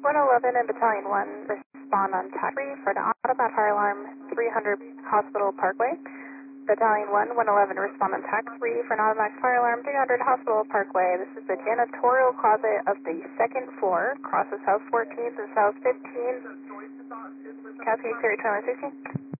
111 and Battalion 1 respond on TAC 3 for the automatic fire alarm 300 Hospital Parkway. Battalion 1, 111 respond on TAC 3 for an automatic fire alarm 300 Hospital Parkway. This is the janitorial closet of the second floor, crosses South 14th and South 15th. Cascade Clear 2116.